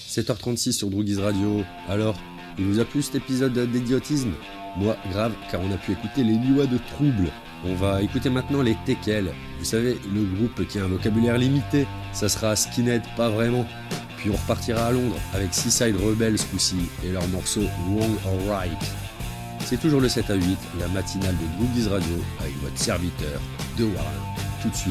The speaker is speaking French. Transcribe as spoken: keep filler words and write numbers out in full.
sept heures trente-six sur Droogies Radio. Alors, il vous a plu cet épisode d'idiotisme ? Moi, grave, car on a pu écouter les Liwa de Trouble. On va écouter maintenant les Tekel. Vous savez, le groupe qui a un vocabulaire limité. Ça sera skinhead, pas vraiment. Puis on repartira à Londres avec Seaside Rebels ce coup-ci et leur morceau Wrong or Right. C'est toujours le sept à huit, la matinale de Droogies Radio avec votre serviteur de Warren. Tout de suite.